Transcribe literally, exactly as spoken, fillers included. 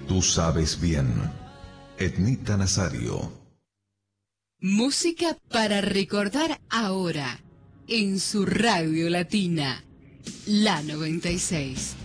Tú sabes bien. Etnita Nazario. Música para recordar ahora, en su radio latina, la noventa y seis.